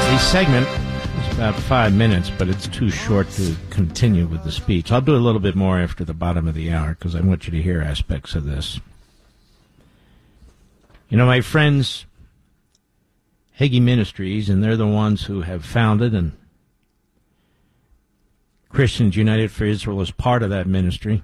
The segment is about 5 minutes, but it's too short to continue with the speech. I'll do a little bit more after the bottom of the hour because I want you to hear aspects of this. You know, my friends, Hagee Ministries, and they're the ones who have founded, and Christians United for Israel is part of that ministry.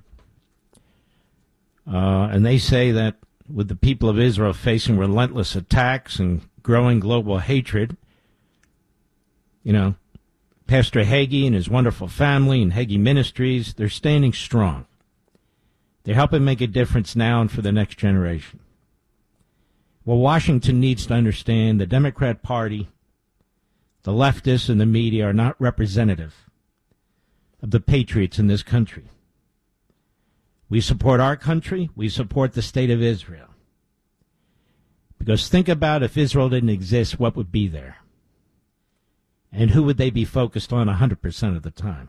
And they say that with the people of Israel facing relentless attacks and growing global hatred, you know, Pastor Hagee and his wonderful family and Hagee Ministries, they're standing strong. They're helping make a difference now and for the next generation. Well, Washington needs to understand the Democrat Party, the leftists, and the media are not representative of the patriots in this country. We support our country. We support the state of Israel. Because think about if Israel didn't exist, what would be there? And who would they be focused on 100% of the time?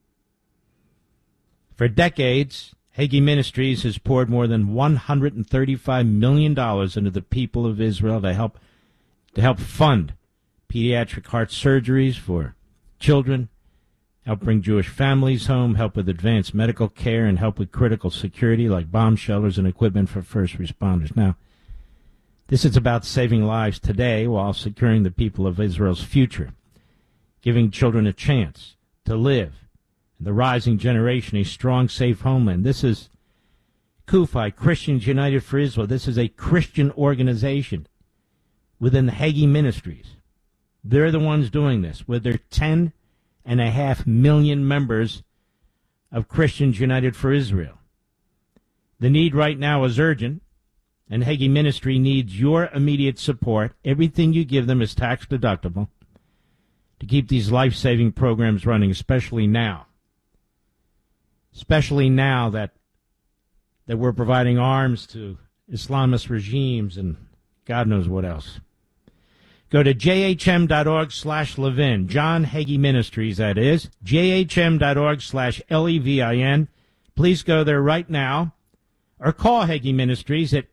For decades, Hagee Ministries has poured more than $135 million into the people of Israel to help fund pediatric heart surgeries for children, help bring Jewish families home, help with advanced medical care, and help with critical security like bomb shelters and equipment for first responders. Now, this is about saving lives today while securing the people of Israel's future, giving children a chance to live, and the rising generation a strong, safe homeland. This is CUFI, Christians United for Israel. This is a Christian organization within the Hagee Ministries. They're the ones doing this with their 10.5 million members of Christians United for Israel. The need right now is urgent, and Hagee Ministry needs your immediate support. Everything you give them is tax deductible to keep these life-saving programs running, especially now. Especially now that we're providing arms to Islamist regimes and God knows what else. Go to jhm.org/Levin, John Hagee Ministries, that is, jhm.org/Levin. Please go there right now, or call Hagee Ministries at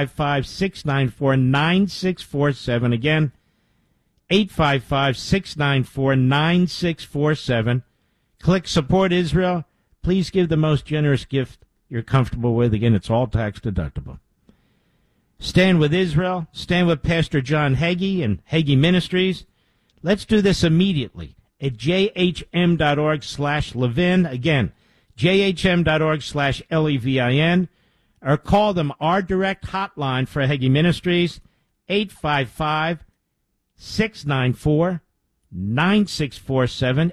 855-694-9647. Again, 855-694-9647. Click Support Israel. Please give the most generous gift you're comfortable with. Again, it's all tax deductible. Stand with Israel. Stand with Pastor John Hagee and Hagee Ministries. Let's do this immediately at jhm.org/Levin. Again, jhm.org/Levin. Or call them, our direct hotline for Hagee Ministries, 855-694-9647,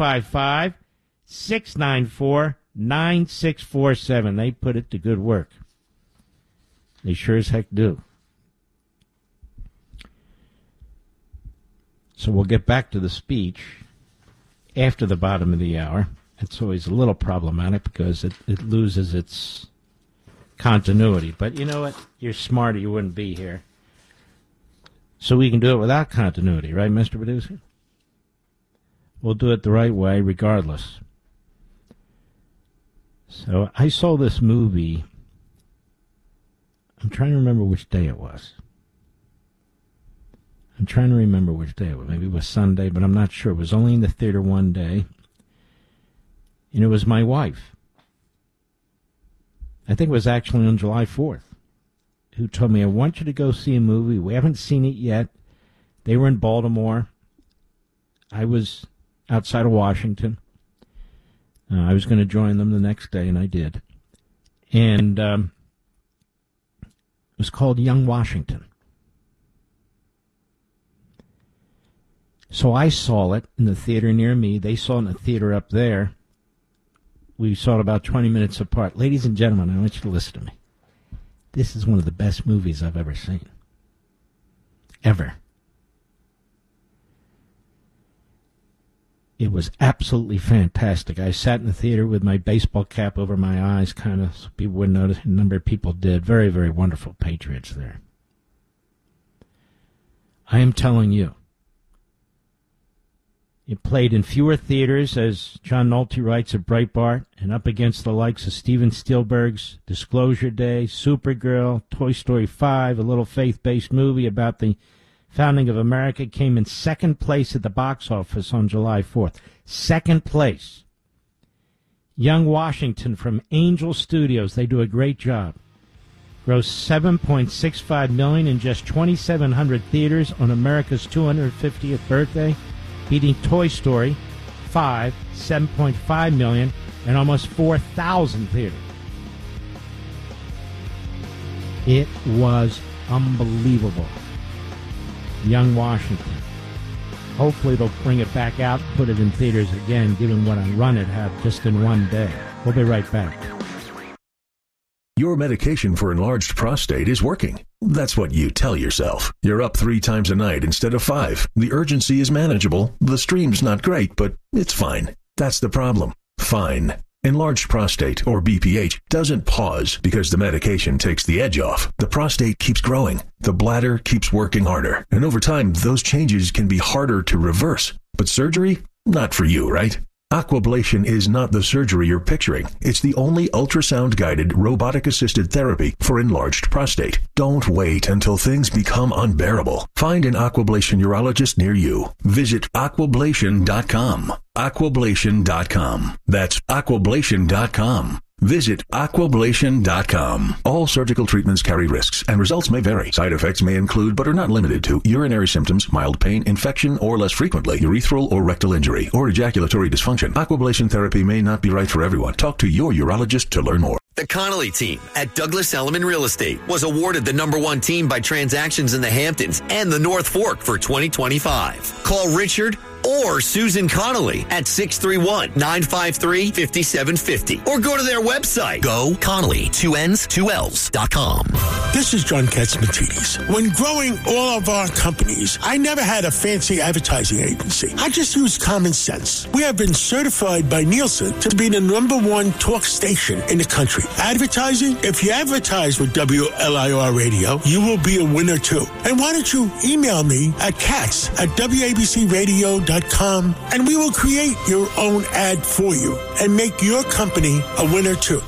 855-694-9647. They put it to good work. They sure as heck do. So we'll get back to the speech after the bottom of the hour. It's always a little problematic because it loses its continuity. But you know what? You're smart or you wouldn't be here. So we can do it without continuity, right, Mr. Producer? We'll do it the right way regardless. So I saw this movie. I'm trying to remember which day it was. Maybe it was Sunday, but I'm not sure. It was only in the theater one day. And it was my wife. I think it was actually on July 4th, who told me, I want you to go see a movie. We haven't seen it yet. They were in Baltimore. I was outside of Washington. I was going to join them the next day, and I did. And it was called Young Washington. So I saw it in the theater near me. They saw it in the theater up there. We saw it about 20 minutes apart. Ladies and gentlemen, I want you to listen to me. This is one of the best movies I've ever seen. Ever. It was absolutely fantastic. I sat in the theater with my baseball cap over my eyes, kind of, so people wouldn't notice. A number of people did. Very, very wonderful patriots there. I am telling you, it played in fewer theaters, as John Nolte writes of Breitbart, and up against the likes of Steven Spielberg's Disclosure Day, Supergirl, Toy Story 5, a little faith-based movie about the Founding of America, came in second place at the box office on July 4th. Second place. Young Washington from Angel Studios, they do a great job. Grossed $7.65 million in just 2,700 theaters on America's 250th birthday, beating Toy Story 5, $7.5 million, and almost 4,000 theaters. It was unbelievable. Young Washington. Hopefully they'll bring it back out, put it in theaters again, given what a run it had just in one day. We'll be right back. Your medication for enlarged prostate is working. That's what you tell yourself. You're up 3 times a night instead of 5. The urgency is manageable. The stream's not great, but it's fine. That's the problem. Fine. Enlarged prostate, or BPH, doesn't pause because the medication takes the edge off. The prostate keeps growing. The bladder keeps working harder. And over time, those changes can be harder to reverse. But surgery? Not for you, right? Aquablation is not the surgery you're picturing. It's the only ultrasound-guided, robotic-assisted therapy for enlarged prostate. Don't wait until things become unbearable. Find an Aquablation urologist near you. Visit aquablation.com. Aquablation.com. That's aquablation.com. Visit aquablation.com. All surgical treatments carry risks, and results may vary. Side effects may include, but are not limited to, urinary symptoms, mild pain, infection, or less frequently, urethral or rectal injury, or ejaculatory dysfunction. Aquablation therapy may not be right for everyone. Talk to your urologist to learn more. The Connolly team at Douglas Elliman Real Estate was awarded the #1 team by Transactions in the Hamptons and the North Fork for 2025. Call Richard or Susan Connolly at 631-953-5750 or go to their website, GoConnolly2Ls2Ls.com. This is John Katzmatidis. When growing all of our companies, I never had a fancy advertising agency. I just used common sense. We have been certified by Nielsen to be the #1 talk station in the country. Advertising? If you advertise with WLIR Radio, you will be a winner too. And why don't you email me at katz@wabcradio.com and we will create your own ad for you and make your company a winner too.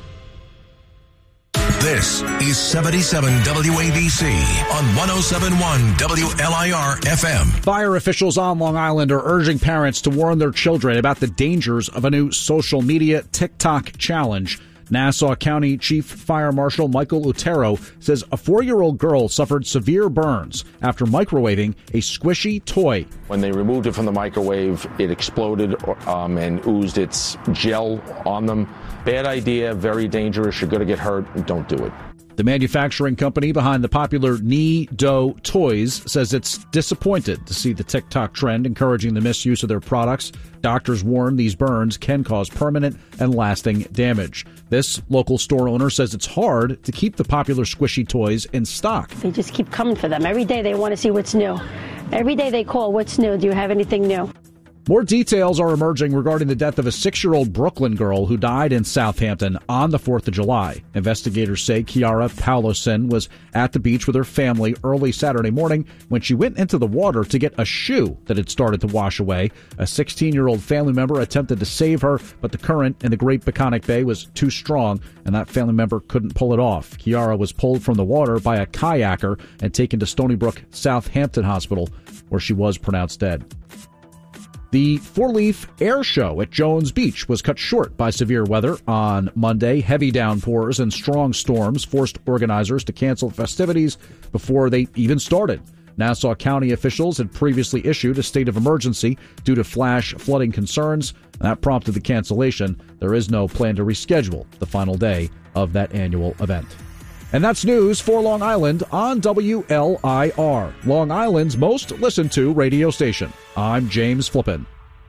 This is 77 WABC on 107.1 WLIR FM. Fire officials on Long Island are urging parents to warn their children about the dangers of a new social media TikTok challenge. Nassau County Chief Fire Marshal Michael Otero says a 4-year-old girl suffered severe burns after microwaving a squishy toy. When they removed it from the microwave, it exploded and oozed its gel on them. Bad idea, very dangerous. You're going to get hurt. Don't do it. The manufacturing company behind the popular Nido toys says it's disappointed to see the TikTok trend encouraging the misuse of their products. Doctors warn these burns can cause permanent and lasting damage. This local store owner says it's hard to keep the popular squishy toys in stock. They just keep coming for them. Every day they want to see what's new. Every day they call, what's new? Do you have anything new? More details are emerging regarding the death of a 6-year-old Brooklyn girl who died in Southampton on the 4th of July. Investigators say Kiara Paulosin was at the beach with her family early Saturday morning when she went into the water to get a shoe that had started to wash away. A 16-year-old family member attempted to save her, but the current in the Great Peconic Bay was too strong, and that family member couldn't pull it off. Kiara was pulled from the water by a kayaker and taken to Stony Brook Southampton Hospital, where she was pronounced dead. The four-leaf air show at Jones Beach was cut short by severe weather on Monday. Heavy downpours and strong storms forced organizers to cancel festivities before they even started. Nassau County officials had previously issued a state of emergency due to flash flooding concerns, and that prompted the cancellation. There is no plan to reschedule the final day of that annual event. And that's news for Long Island on WLIR, Long Island's most listened to radio station. I'm James Flippin.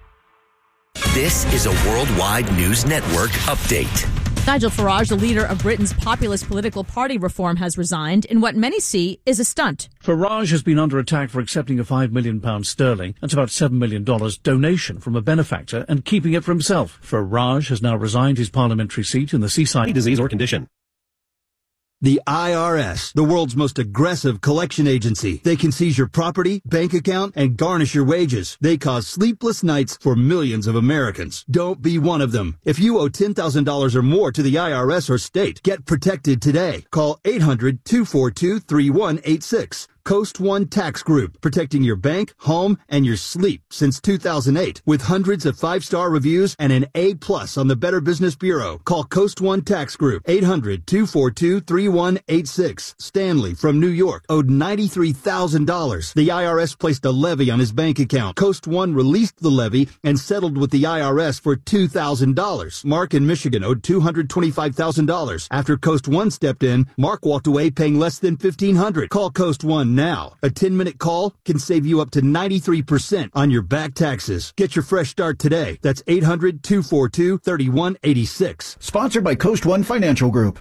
This is a Worldwide News Network update. Nigel Farage, the leader of Britain's populist political party Reform, has resigned in what many see is a stunt. Farage has been under attack for accepting a £5 million sterling, that's about $7 million donation from a benefactor, and keeping it for himself. Farage has now resigned his parliamentary seat in the seaside disease or condition. The IRS, the world's most aggressive collection agency. They can seize your property, bank account, and garnish your wages. They cause sleepless nights for millions of Americans. Don't be one of them. If you owe $10,000 or more to the IRS or state, get protected today. Call 800-242-3186. Coast One Tax Group, protecting your bank, home, and your sleep since 2008 with hundreds of 5-star reviews and an A+ on the Better Business Bureau. Call Coast One Tax Group, 800-242-3186. Stanley from New York owed $93,000. The IRS placed a levy on his bank account. Coast One released the levy and settled with the IRS for $2,000. Mark in Michigan owed $225,000. After Coast One stepped in, Mark walked away paying less than $1,500. Call Coast One now. A 10-minute call can save you up to 93% on your back taxes. Get your fresh start today. That's 800-242-3186. Sponsored by Coast One Financial Group.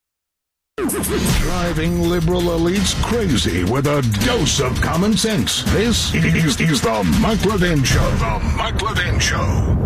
Driving liberal elites crazy with a dose of common sense. This is the Mike Levin Show. The Mike Levin Show.